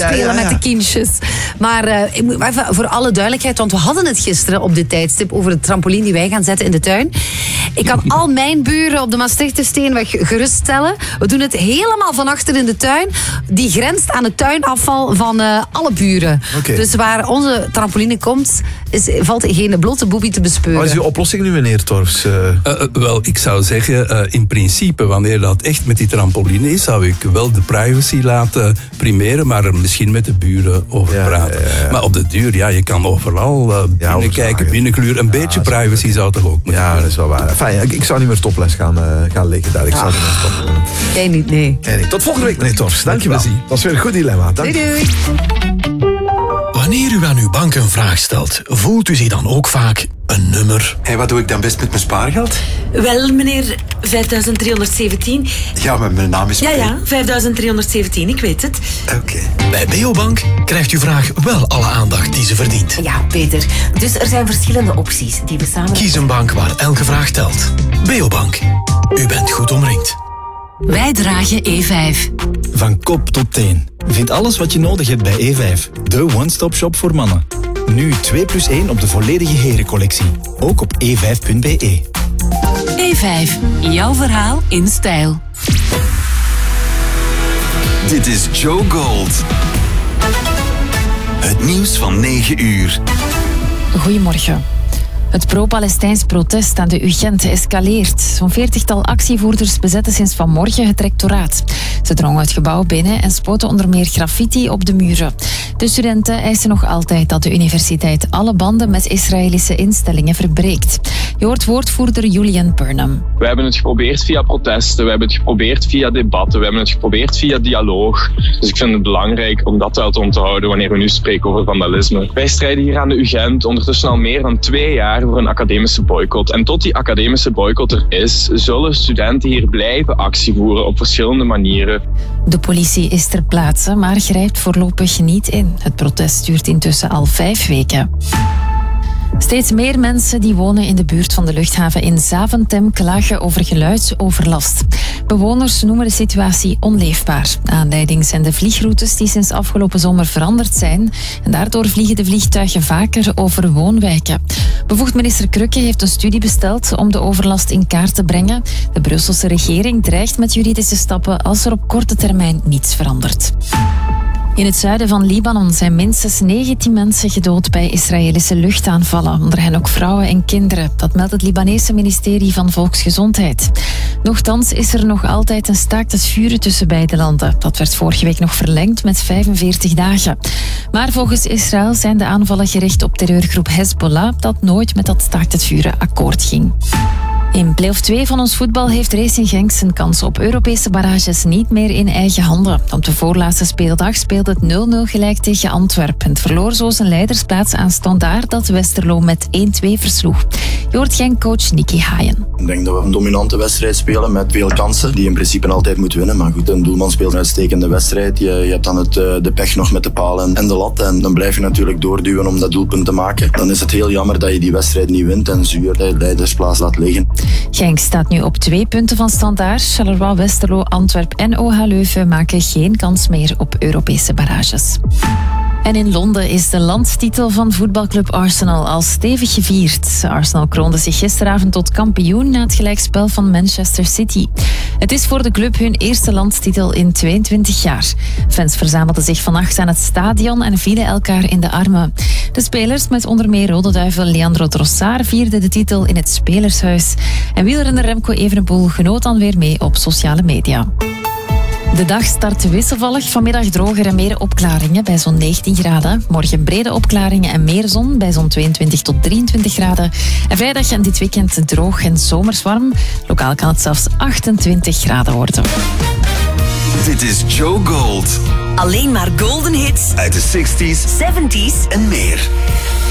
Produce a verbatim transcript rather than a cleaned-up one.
spelen ja, ja. met de kindjes. Maar uh, ik moet even voor alle duidelijkheid, want we hadden het gisteren op dit tijdstip over de trampoline die wij gaan zetten in de tuin. Ik kan al mijn buren op de Maastrichtersteenweg geruststellen. We doen het helemaal van achter in de tuin. Die grenst aan het tuinafval van uh, alle buren. Okay. Dus waar onze trampoline komt, is, valt geen blote boebie te bespeuren. Wat is uw oplossing nu, meneer Torfs? Uh... Uh, wel, ik zou zeggen, uh, in principe, wanneer dat echt met die trampoline is, zou ik wel de privacy laten primeren, maar er misschien met de buren over ja, praten. Ja, ja. Maar op de duur, ja, je kan overal uh, ja, binnenkijken, binnenkluren. Een ja, beetje privacy zou, zou toch ook moeten. Ja, dat is wel waar. Enfin, ik, ik zou niet meer topless gaan, uh, gaan liggen daar. Ik zou ah. niet meer stoppen. Jij niet, nee. nee, nee. Tot volgende week, meneer Torfs. Dankjewel. Dat was weer een goed dilemma. Dank. Doei, doei. Wanneer u aan uw bank een vraag stelt, voelt u zich dan ook vaak een nummer? Hé, hey, wat doe ik dan best met mijn spaargeld? Wel, meneer, vijfduizend driehonderdzeventien. Ja, maar mijn naam is... Ja, ja, vijfduizend driehonderdzeventien, ik weet het. Oké. Okay. Bij Beobank krijgt uw vraag wel alle aandacht die ze verdient. Ja, Peter. Dus er zijn verschillende opties die we samen... Kies een bank waar elke vraag telt. Beobank. U bent goed omringd. Wij dragen E vijf. Van kop tot teen. Vind alles wat je nodig hebt bij E vijf. De one-stop shop voor mannen. Nu twee plus één op de volledige herencollectie. Ook op e vijf punt b e. E vijf. Jouw verhaal in stijl. Dit is Joe Gold. Het nieuws van negen uur. Goedemorgen. Het pro-Palestijns protest aan de U Gent escaleert. Zo'n veertigtal actievoerders bezetten sinds vanmorgen het rectoraat. Ze drongen het gebouw binnen en spoten onder meer graffiti op de muren. De studenten eisen nog altijd dat de universiteit alle banden met Israëlische instellingen verbreekt. Je hoort woordvoerder Julian Burnham. We hebben het geprobeerd via protesten, we hebben het geprobeerd via debatten, we hebben het geprobeerd via dialoog. Dus ik vind het belangrijk om dat wel te onthouden wanneer we nu spreken over vandalisme. Wij strijden hier aan de U Gent ondertussen al meer dan twee jaar voor een academische boycott. En tot die academische boycott er is, zullen studenten hier blijven actie voeren op verschillende manieren. De politie is ter plaatse, maar grijpt voorlopig niet in. Het protest duurt intussen al vijf weken. Steeds meer mensen die wonen in de buurt van de luchthaven in Zaventem klagen over geluidsoverlast. Bewoners noemen de situatie onleefbaar. Aanleiding zijn de vliegroutes die sinds afgelopen zomer veranderd zijn. En daardoor vliegen de vliegtuigen vaker over woonwijken. Bevoegd minister Krukke heeft een studie besteld om de overlast in kaart te brengen. De Brusselse regering dreigt met juridische stappen als er op korte termijn niets verandert. In het zuiden van Libanon zijn minstens negentien mensen gedood bij Israëlische luchtaanvallen. Onder hen ook vrouwen en kinderen. Dat meldt het Libanese ministerie van Volksgezondheid. Nochtans is er nog altijd een staakt het vuren tussen beide landen. Dat werd vorige week nog verlengd met vijfenveertig dagen. Maar volgens Israël zijn de aanvallen gericht op terreurgroep Hezbollah, dat nooit met dat staakt het vuren akkoord ging. In play-off twee van ons voetbal heeft Racing Genk zijn kans op Europese barrages niet meer in eigen handen. Op de voorlaatste speeldag speelde het nul nul gelijk tegen Antwerpen. Het verloor zo zijn leidersplaats aan Standaard dat Westerlo met één twee versloeg. Je hoort Genk-coach Nicky Haaien. Ik denk dat we een dominante wedstrijd spelen met veel kansen, die in principe altijd moet winnen. Maar goed, een doelman speelt een uitstekende wedstrijd. Je, je hebt dan het, de pech nog met de palen en de lat. En dan blijf je natuurlijk doorduwen om dat doelpunt te maken. Dan is het heel jammer dat je die wedstrijd niet wint en zuur dat je de leidersplaats laat liggen. Genk staat nu op twee punten van Standaard. Charleroi, Westerlo, Antwerp en O H Leuven maken geen kans meer op Europese barrages. En in Londen is de landstitel van voetbalclub Arsenal al stevig gevierd. Arsenal kroonde zich gisteravond tot kampioen na het gelijkspel van Manchester City. Het is voor de club hun eerste landstitel in tweeëntwintig jaar. Fans verzamelden zich vannacht aan het stadion en vielen elkaar in de armen. De spelers, met onder meer Rode Duivel Leandro Trossard, vierden de titel in het Spelershuis. En wielrenner Remco Evenepoel genoot dan weer mee op sociale media. De dag start wisselvallig, vanmiddag droger en meer opklaringen bij zo'n negentien graden. Morgen brede opklaringen en meer zon bij zo'n tweeëntwintig tot drieëntwintig graden. En vrijdag en dit weekend droog en zomers warm. Lokaal kan het zelfs achtentwintig graden worden. Dit is Joe Gold. Alleen maar golden hits uit de zestig's, zeventig's en meer.